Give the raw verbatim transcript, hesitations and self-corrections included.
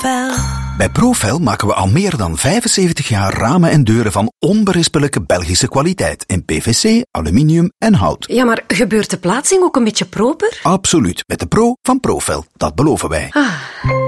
Bij Profel maken we al meer dan vijfenzeventig jaar ramen en deuren van onberispelijke Belgische kwaliteit in P V C, aluminium en hout. Ja, maar gebeurt de plaatsing ook een beetje proper? Absoluut, met de Pro van Profel, dat beloven wij. Ah.